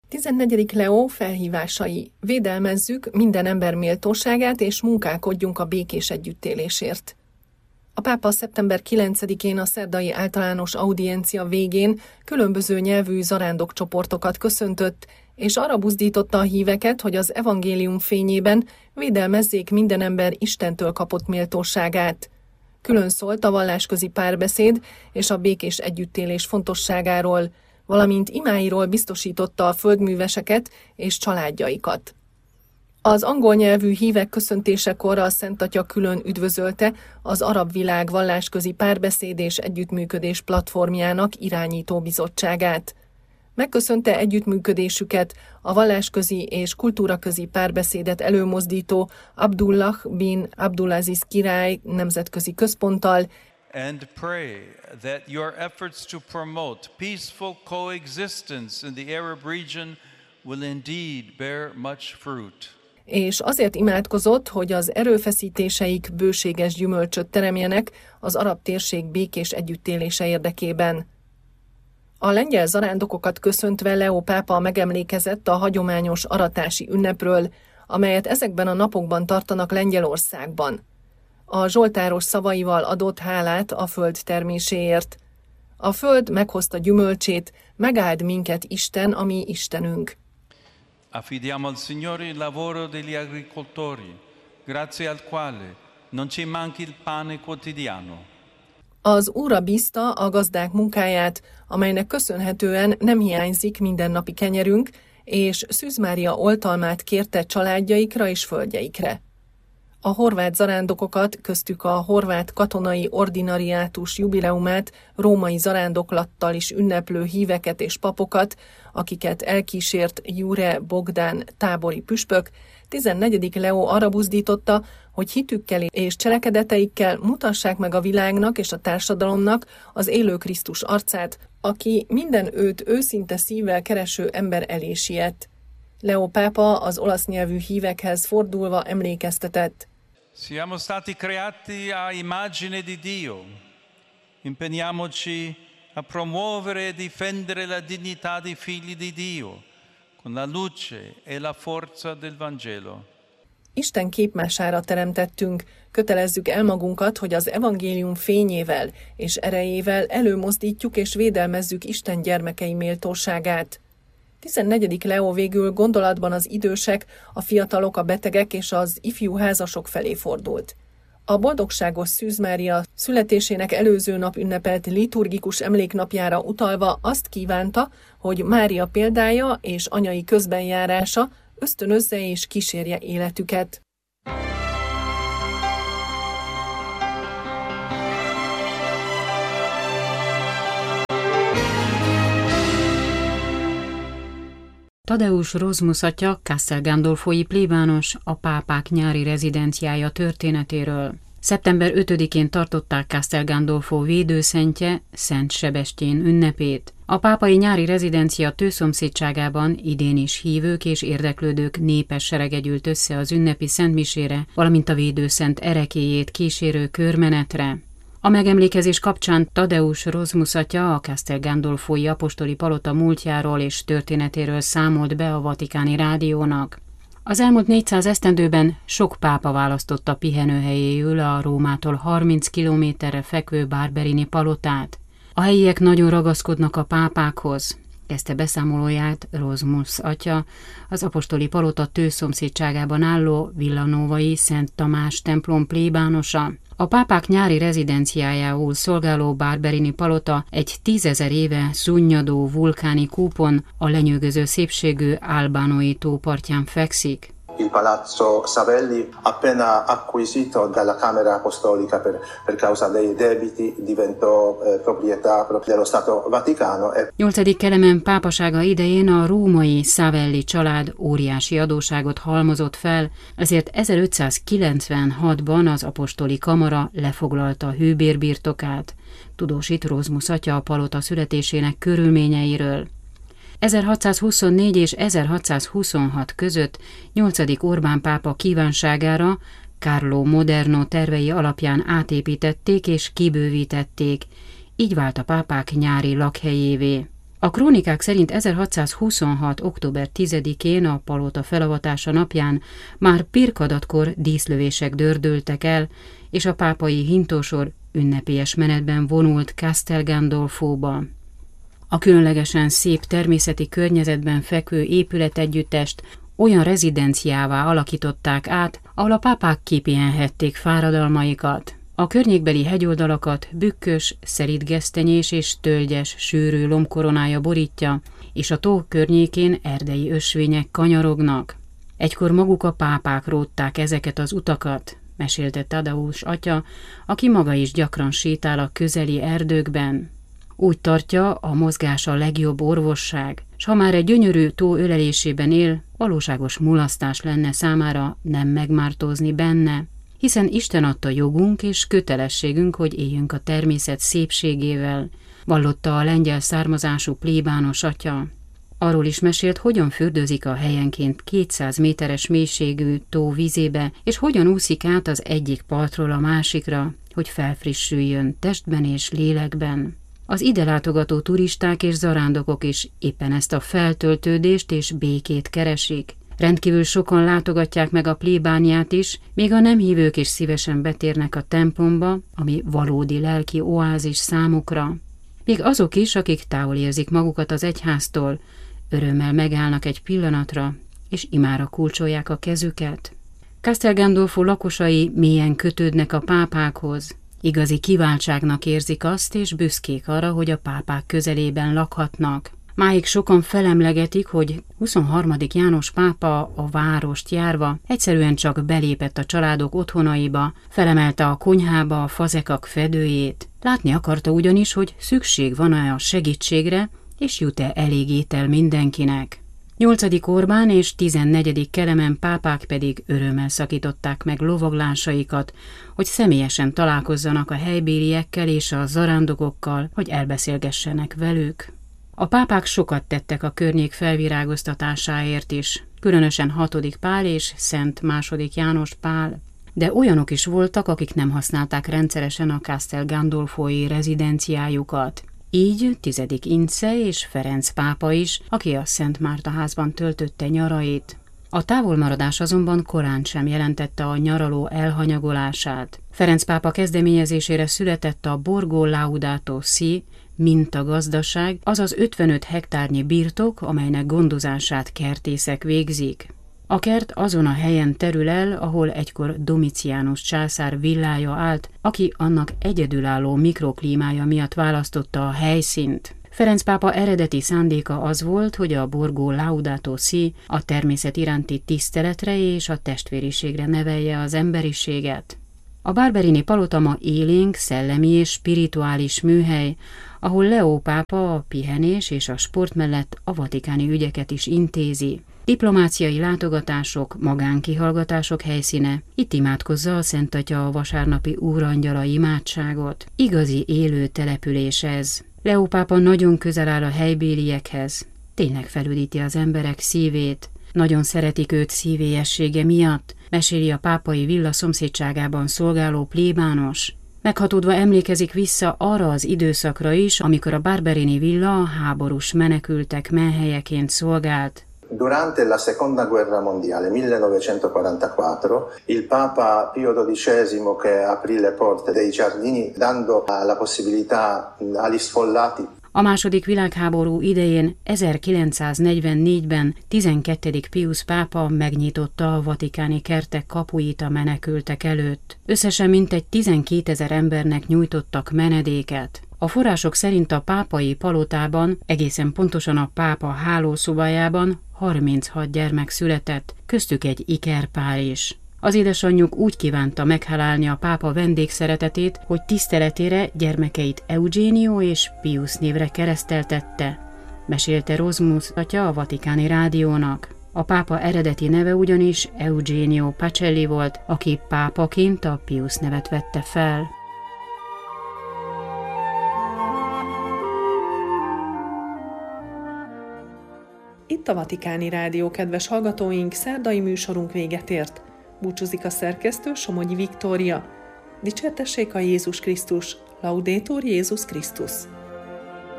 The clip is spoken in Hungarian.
14. Leó felhívásai. Védelmezzük minden ember méltóságát és munkálkodjunk a békés együttélésért. A pápa szeptember 9-én a szerdai általános audiencia végén különböző nyelvű zarándokcsoportokat köszöntött, és arra buzdította a híveket, hogy az evangélium fényében védelmezzék minden ember Istentől kapott méltóságát. Külön szólt a vallásközi párbeszéd és a békés együttélés fontosságáról, valamint imáiról biztosította a földműveseket és családjaikat. Az angol nyelvű hívek köszöntésekor a Szent Atya külön üdvözölte az Arab Világ Vallásközi Párbeszéd és Együttműködés platformjának irányító bizottságát. Megköszönte együttműködésüket a vallásközi és kultúraközi párbeszédet előmozdító Abdullah bin Abdulaziz király nemzetközi központtal, and pray that your efforts to promote peaceful coexistence in the Arab region will indeed bear much fruit. És azért imádkozott, hogy az erőfeszítéseik bőséges gyümölcsöt teremjenek az arab térség békés együttélése érdekében. A lengyel zarándokokat köszöntve Leó pápa megemlékezett a hagyományos aratási ünnepről, amelyet ezekben a napokban tartanak Lengyelországban. A zsoltáros szavaival adott hálát a föld terméséért. A föld meghozta gyümölcsét, megáld minket Isten, a mi Istenünk. Affidiamo al Signore il lavoro degli agricoltori, grazie al quale non ci manchi il pane quotidiano. Az Úrra bízta a gazdák munkáját, amelynek köszönhetően nem hiányzik mindennapi kenyerünk, és Szűz Mária oltalmát kérte családjaikra és földjeikre. A horvát zarándokokat, köztük a horvát katonai ordinariátus jubileumát római zarándoklattal is ünneplő híveket és papokat, akiket elkísért Jure Bogdán tábori püspök, 14. Leó arra buzdította, hogy hitükkel és cselekedeteikkel mutassák meg a világnak és a társadalomnak az élő Krisztus arcát, aki minden őt őszinte szívvel kereső ember elé siet. Leó pápa az olasz nyelvű hívekhez fordulva emlékeztetett. Siamo stati creati a immagine di Dio. Impegniamoci a promuovere e difendere la dignità dei figli di Dio con la luce e la forza del Vangelo. Isten képmására teremtettünk, kötelezzük el magunkat, hogy az evangélium fényével és erejével előmozdítjuk és védelmezzük Isten gyermekei méltóságát. 14. Leó végül gondolatban az idősek, a fiatalok, a betegek és az ifjú házasok felé fordult. A boldogságos Szűz Mária születésének előző nap ünnepelt liturgikus emléknapjára utalva azt kívánta, hogy Mária példája és anyai közbenjárása ösztönözze és kísérje életüket. Tadeusz Rozmus atya, Castel Gandolfói plébános, a pápák nyári rezidenciája történetéről. Szeptember 5-én tartották Castel Gandolfo védőszentje, Szent Sebestyén ünnepét. A pápai nyári rezidencia tőszomszédságában idén is hívők és érdeklődők népes serege gyűlt össze az ünnepi szentmisére, valamint a védőszent erekélyét kísérő körmenetre. A megemlékezés kapcsán Tadeusz Rozmus atya a Castel Gandolfói apostoli palota múltjáról és történetéről számolt be a Vatikáni Rádiónak. Az elmúlt 400 esztendőben sok pápa választotta pihenőhelyéül a Rómától 30 kilométerre fekvő Barberini palotát. A helyiek nagyon ragaszkodnak a pápákhoz, kezdte beszámolóját Rozmus atya, az apostoli palota tőszomszédságában álló villanovai Szent Tamás templom plébánosa. A pápák nyári rezidenciájául szolgáló Barberini palota egy 10 000 éve szunnyadó vulkáni kúpon a lenyűgöző szépségű Albánói tó partján fekszik. Il Palazzo Savelli, appena acquisito dalla Camera Apostolica per causa dei debiti, diventò proprietà dello Stato Vaticano. 8. Kelemen pápasága idején a római Savelli család óriási adósságot halmozott fel, ezért 1596-ban az apostoli kamara lefoglalta a hőbérbirtokát. Tudósít Rozmus atya a palota születésének körülményeiről. 1624 és 1626 között 8. Orbán pápa kívánságára Carlo Moderno tervei alapján átépítették és kibővítették, így vált a pápák nyári lakhelyévé. A krónikák szerint 1626. október 10-én a palota felavatása napján már pirkadatkor díszlövések dördültek el, és a pápai hintósor ünnepélyes menetben vonult Castel Gandolfóba. A különlegesen szép természeti környezetben fekvő épületegyüttest olyan rezidenciává alakították át, ahol a pápák kipihenhették fáradalmaikat. A környékbeli hegyoldalakat bükkös, szerítgesztenyés és tölgyes, sűrű lombkoronája borítja, és a tó környékén erdei ösvények kanyarognak. Egykor maguk a pápák rótták ezeket az utakat, mesélte Tadeusz atya, aki maga is gyakran sétál a közeli erdőkben. Úgy tartja, a mozgás a legjobb orvosság, s ha már egy gyönyörű tó ölelésében él, valóságos mulasztás lenne számára nem megmártózni benne, hiszen Isten adta jogunk és kötelességünk, hogy éljünk a természet szépségével, vallotta a lengyel származású plébános atya. Arról is mesélt, hogyan fürdőzik a helyenként 200 méteres mélységű tó vízébe, és hogyan úszik át az egyik partról a másikra, hogy felfrissüljön testben és lélekben. Az ide látogató turisták és zarándokok is éppen ezt a feltöltődést és békét keresik. Rendkívül sokan látogatják meg a plébániát is, még a nem hívők is szívesen betérnek a templomba, ami valódi lelki oázis számukra. Még azok is, akik távol érzik magukat az egyháztól, örömmel megállnak egy pillanatra, és imára kulcsolják a kezüket. Castel Gandolfo lakosai mélyen kötődnek a pápákhoz. Igazi kiváltságnak érzik azt, és büszkék arra, hogy a pápák közelében lakhatnak. Máig sokan felemlegetik, hogy 23. János pápa a várost járva egyszerűen csak belépett a családok otthonaiba, felemelte a konyhába a fazekak fedőjét. Látni akarta ugyanis, hogy szükség van-e a segítségre, és jut-e elég étel mindenkinek. 8. Orbán és 14. Kelemen pápák pedig örömmel szakították meg lovaglásaikat, hogy személyesen találkozzanak a helybéliekkel és a zarándokokkal, hogy elbeszélgessenek velük. A pápák sokat tettek a környék felvirágoztatásáért is, különösen 6. Pál és Szent II. János Pál, de olyanok is voltak, akik nem használták rendszeresen a Castel Gandolfói rezidenciájukat. Így 10. Ince és Ferenc pápa is, aki a Szent Márta házban töltötte nyarait. A távolmaradás azonban korán sem jelentette a nyaraló elhanyagolását. Ferenc pápa kezdeményezésére született a Borgo Laudato Si mintagazdaság, azaz 55 hektárnyi birtok, amelynek gondozását kertészek végzik. A kert azon a helyen terül el, ahol egykor Domitianus császár villája állt, aki annak egyedülálló mikroklímája miatt választotta a helyszínt. Ferenc pápa eredeti szándéka az volt, hogy a Borgo Laudato Si a természet iránti tiszteletre és a testvériségre nevelje az emberiséget. A Barberini palota ma élénk, szellemi és spirituális műhely, ahol Leó pápa a pihenés és a sport mellett a vatikáni ügyeket is intézi. Diplomáciai látogatások, magánkihallgatások helyszíne, itt imádkozza a Szent Atya a vasárnapi úrangyala imádságot. Igazi élő település ez. Leó pápa nagyon közel áll a helybéliekhez, tényleg felüdíti az emberek szívét. Nagyon szeretik őt szívélyessége miatt, meséli a pápai villa szomszédságában szolgáló plébános. Meghatódva emlékezik vissza arra az időszakra is, amikor a Barberini villa a háborús menekültek menhelyeként szolgált. Durante la Seconda Guerra Mondiale, 1944, il Papa Pio XII che aprì le porte dei giardini dando la possibilità agli sfollati. A második világháború idején 1944-ben 12. Pius pápa megnyitotta a vatikáni kertek kapuit a menekültek előtt. Összesen mintegy 12 000 embernek nyújtottak menedéket. A források szerint a pápai palotában, egészen pontosan a pápa hálószobájában 36 gyermek született, köztük egy ikerpár is. Az édesanyjuk úgy kívánta meghálálni a pápa vendégszeretetét, hogy tiszteletére gyermekeit Eugenio és Pius névre kereszteltette, mesélte Rozmus atya a Vatikáni Rádiónak. A pápa eredeti neve ugyanis Eugenio Pacelli volt, aki pápaként a Pius nevet vette fel. Itt a Vatikáni Rádió, kedves hallgatóink, szerdai műsorunk véget ért. Búcsúzik a szerkesztő, Somogyi Viktória. Dicsértessék a Jézus Krisztus, Laudetur Jézus Krisztus.